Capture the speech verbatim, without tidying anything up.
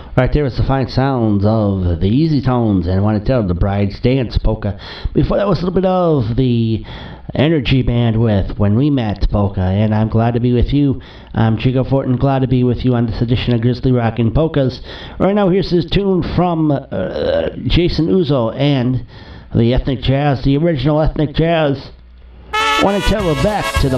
Right there was the fine sounds of the Easy Tones and I Want to Tell the Bride's Dance polka. Before that was a little bit of the Energy Band with When We Met polka. And I'm glad to be with you. I'm Chico Fortin, glad to be with you on this edition of Grizzly Rockin' Polkas. Right now, here's this tune from uh, Jason Uzo and the Ethnic Jazz, the original Ethnic Jazz. I Want to Tell Her Back to the